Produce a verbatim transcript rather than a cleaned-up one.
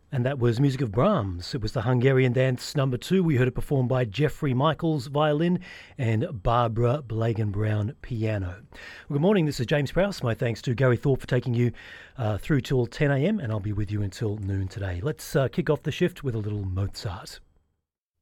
And that was music of Brahms. It was the Hungarian Dance number two. We heard it performed by Jeffrey Michaels, violin, and Barbara Blagan-Brown, piano. Well, good morning, this is James Prowse. My thanks to Gary Thorpe for taking you uh, through till ten a.m, and I'll be with you until noon today. Let's uh, kick off the shift with a little Mozart.